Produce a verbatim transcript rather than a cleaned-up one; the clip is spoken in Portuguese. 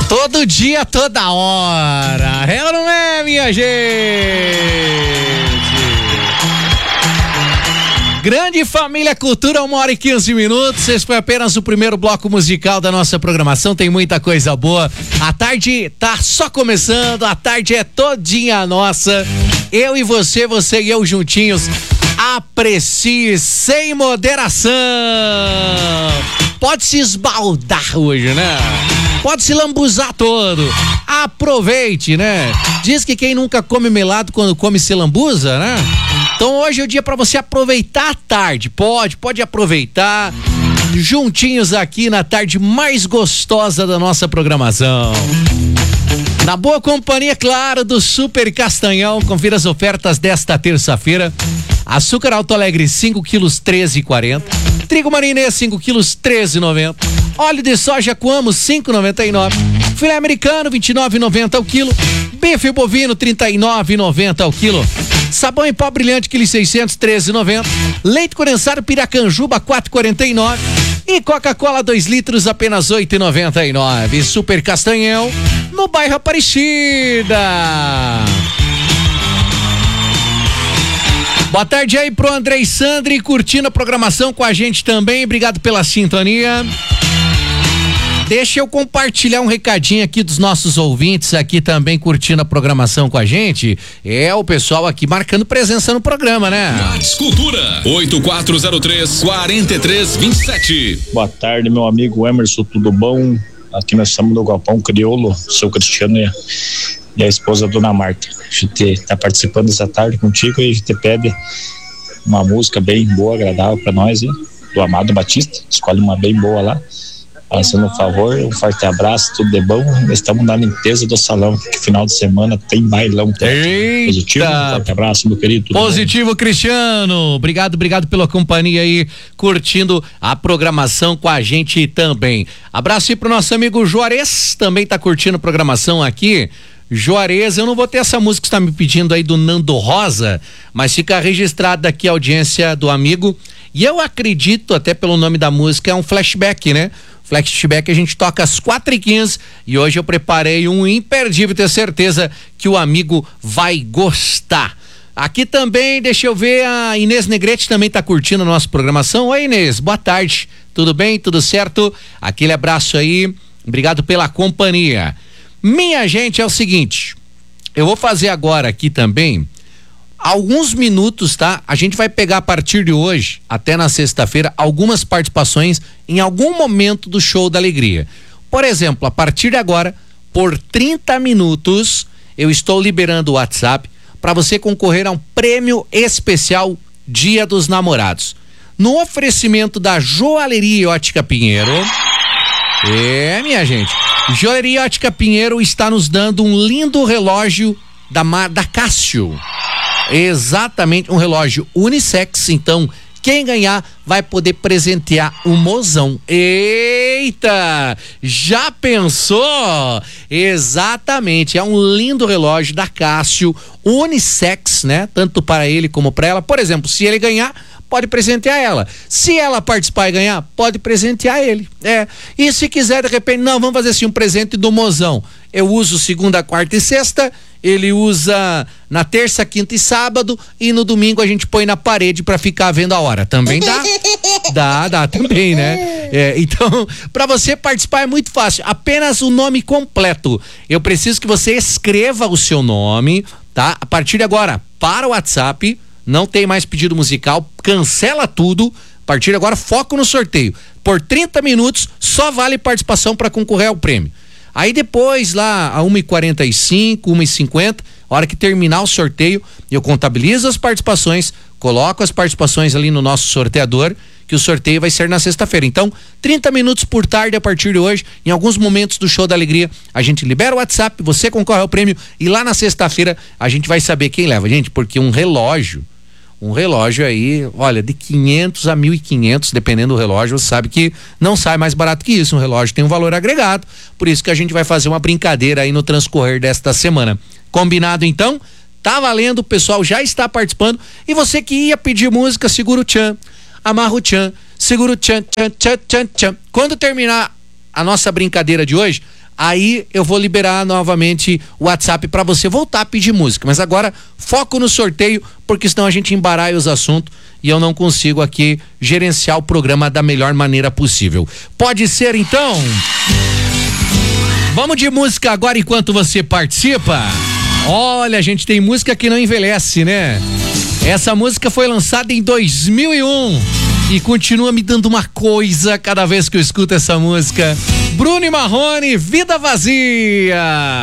Todo dia, toda hora. É ou não é, minha gente? Grande Família Cultura, uma hora e quinze minutos. Esse foi apenas o primeiro bloco musical da nossa programação. Tem muita coisa boa. A tarde tá só começando. A tarde é todinha nossa. Eu e você, você e eu juntinhos. Aprecie sem moderação. Pode se esbaldar hoje, né? Pode se lambuzar todo. Aproveite, né? Diz que quem nunca come melado quando come se lambuza, né? Então hoje é o dia para você aproveitar a tarde. Pode, pode aproveitar. Juntinhos aqui na tarde mais gostosa da nossa programação. Na boa companhia, claro, do Super Castanhão. Confira as ofertas desta terça-feira. Açúcar Alto Alegre, cinco quilos, treze e quarenta. Trigo Marinês, cinco quilos, treze e noventa. Óleo de soja Coamo, cinco e noventa e nove. Filé americano, vinte e nove e noventa ao quilo. Bife bovino, trinta e nove e noventa ao quilo. Sabão em pó brilhante, quilo seiscentos, treze e noventa. Leite condensado Piracanjuba, quatro e quarenta e nove. E Coca-Cola dois litros, apenas oito e noventa e nove. Super Castanhão, no bairro Aparecida. Boa tarde aí pro Andrei Sandri, curtindo a programação com a gente também. Obrigado pela sintonia. Deixa eu compartilhar um recadinho aqui dos nossos ouvintes aqui também curtindo a programação com a gente. É o pessoal aqui marcando presença no programa, né? Whats Cultura, oito quatro zero três, quatro três dois sete. Boa tarde, meu amigo Emerson, tudo bom? Aqui nós estamos no Galpão Crioulo, sou Cristiano e a, e a esposa Dona Marta. A gente está participando essa tarde contigo e a gente pede uma música bem boa, agradável para nós, hein? Do Amado Batista. Escolhe uma bem boa lá. Passando um favor, um forte abraço, tudo de bom. Estamos na limpeza do salão, que final de semana tem bailão. Eita. Positivo, um forte abraço, meu querido. Tudo positivo, bom? Cristiano. Obrigado, obrigado pela companhia aí, curtindo a programação com a gente também. Abraço aí pro nosso amigo Juarez, também tá curtindo a programação aqui. Juarez, eu não vou ter essa música que você tá me pedindo aí do Nando Rosa, mas fica registrada aqui a audiência do amigo. E eu acredito, até pelo nome da música, é um flashback, né? Flashback a gente toca às quatro e quinze e hoje eu preparei um imperdível, tenho certeza que o amigo vai gostar. Aqui também, deixa eu ver, a Inês Negrete também tá curtindo a nossa programação. Oi, Inês, boa tarde, tudo bem, tudo certo? Aquele abraço aí, obrigado pela companhia. Minha gente, é o seguinte, eu vou fazer agora aqui também alguns minutos, tá? A gente vai pegar a partir de hoje, até na sexta-feira, algumas participações em algum momento do Show da Alegria. Por exemplo, a partir de agora, por trinta minutos, eu estou liberando o WhatsApp para você concorrer a um prêmio especial Dia dos Namorados. No oferecimento da Joalheria Ótica Pinheiro. É, minha gente. Joalheria Ótica Pinheiro está nos dando um lindo relógio da, da Cássio. Exatamente, um relógio unissex, então quem ganhar vai poder presentear um mozão. Eita! Já pensou? Exatamente, é um lindo relógio da Cássio, unissex, né? Tanto para ele como para ela. Por exemplo, se ele ganhar, pode presentear ela. Se ela participar e ganhar, pode presentear ele. É. E se quiser, de repente, não, vamos fazer assim um presente do mozão. Eu uso segunda, quarta e sexta, ele usa na terça, quinta e sábado, e no domingo a gente põe na parede pra ficar vendo a hora. Também dá? Dá, dá também, né? É, então, pra você participar é muito fácil, apenas o nome completo. Eu preciso que você escreva o seu nome, tá? A partir de agora, para o WhatsApp, não tem mais pedido musical, cancela tudo. A partir de agora, foco no sorteio. Por trinta minutos, só vale participação para concorrer ao prêmio. Aí depois, lá a uma e quarenta e cinco, uma e cinquenta, hora que terminar o sorteio, eu contabilizo as participações, coloco as participações ali no nosso sorteador, que o sorteio vai ser na sexta-feira. Então, trinta minutos por tarde a partir de hoje, em alguns momentos do Show da Alegria, a gente libera o WhatsApp, você concorre ao prêmio e lá na sexta-feira a gente vai saber quem leva. Gente, porque um relógio, um relógio aí, olha, de quinhentos a mil e quinhentos, dependendo do relógio, você sabe que não sai mais barato que isso. Um relógio tem um valor agregado, por isso que a gente vai fazer uma brincadeira aí no transcorrer desta semana. Combinado então? Tá valendo, o pessoal já está participando. E você que ia pedir música, segura o tchan, amarra o tchan, segura o tchan, tchan, tchan, tchan, tchan. Quando terminar a nossa brincadeira de hoje, aí eu vou liberar novamente o WhatsApp para você voltar a pedir música. Mas agora, foco no sorteio, porque senão a gente embaralha os assuntos e eu não consigo aqui gerenciar o programa da melhor maneira possível. Pode ser, então? Vamos de música agora enquanto você participa? Olha, a gente tem música que não envelhece, né? Essa música foi lançada em dois mil e um e continua me dando uma coisa cada vez que eu escuto essa música. Bruno e Marrone, Vida Vazia.